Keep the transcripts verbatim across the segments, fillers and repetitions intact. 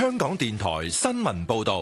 香港電台新聞報道。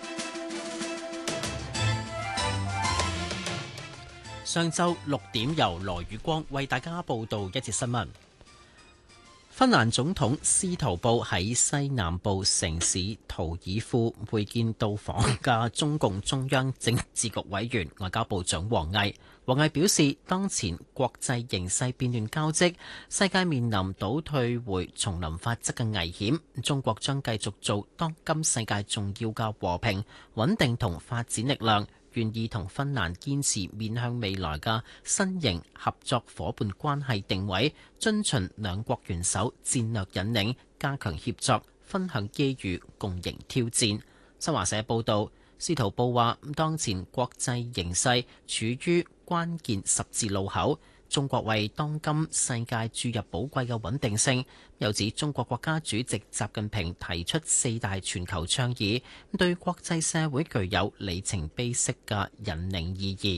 上晝六點，由羅宇光為大家報道一節新聞。芬蘭總統斯圖布喺西南部城市圖爾庫會見到訪嘅中共中央政治局委員外交部長王毅。王毅表示，當前國際形勢變亂交織，世界面臨倒退回叢林法則嘅危險。中國將繼續做當今世界重要嘅和平、穩定同發展力量，願意同芬蘭堅持面向未來嘅新型合作夥伴關係定位，遵循兩國元首戰略引領，加強協作，分享機遇，共迎挑戰。新華社報導，斯圖布話：當前國際形勢處於關鍵十字路口，中國為當今世界注入寶貴嘅穩定性。又指中國國家主席習近平提出四大全球倡議，對國際社會具有里程碑式嘅引領意義。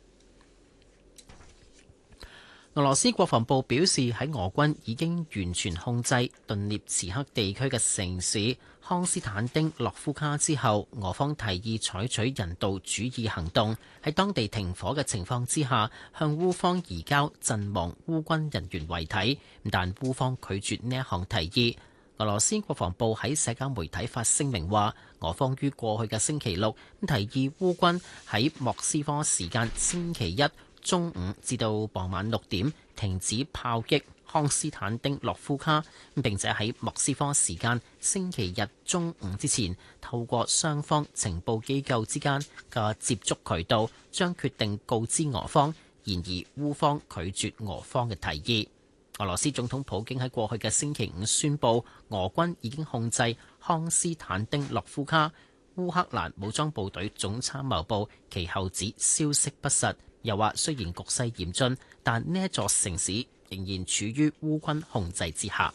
俄羅斯國防部表示，喺俄軍已經完全控制頓涅茨克地區嘅城市康斯坦丁諾夫卡之後，俄方提議採取人道主義行動，喺當地停火嘅情況之下，向烏方移交陣亡烏軍人員遺體，但烏方拒絕呢一項提議。俄羅斯國防部喺社交媒體發聲明話，俄方於過去嘅星期六提議烏軍喺莫斯科時間星期一中午至到傍晚六點停止炮擊康斯坦丁諾夫卡，並且喺莫斯科時間星期日中午之前，透過雙方情報機構之間嘅接觸渠道，將決定告知俄方。然而烏方拒絕俄方嘅提議。俄羅斯總統普京喺過去嘅星期五宣布，俄軍已經控制康斯坦丁諾夫卡。烏克蘭武裝部隊總參謀部其後指消息不實。又話雖然局勢嚴峻，但呢一座城市仍然處於烏軍控制之下。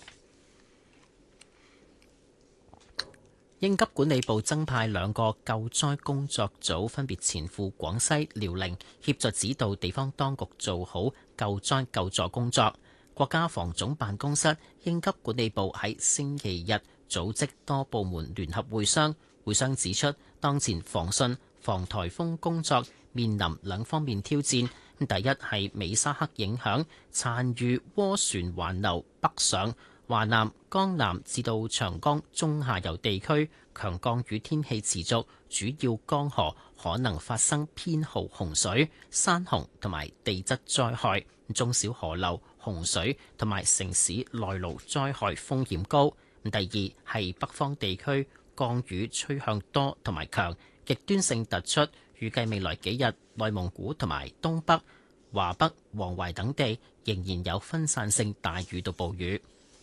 應急管理部增派兩個救災工作組，分別前赴廣西、遼寧，協助指導地方當局做好救災救助工作。國家防總辦公室、應急管理部喺星期日組織多部門聯合會商，會商指出，當前防汛、防颱風工作面臨兩方面挑戰。第一係美沙克影響，殘餘渦旋環流北上，華南、江南至到長江中下游地區強降雨天氣持續，主要江河可能發生偏澇洪水、山洪同埋地質災害，中小河流洪水同埋城市內澇災害風險高。第二係北方地區降雨趨向多同埋強，極端性突出。預計未來幾日，內蒙古同埋東北、華北、黃淮等地仍然有分散性大雨到暴雨。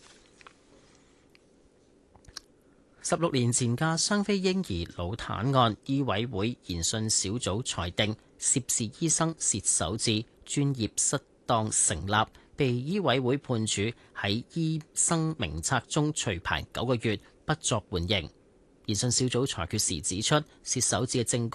十六年前嘅雙非嬰兒腦癱案，醫委會研訊小組裁定涉事醫生薛守志專業失當成立，被醫委會判處喺醫生名冊中除牌九個月，不作緩刑。研訊小組裁決時指出，薛守志嘅證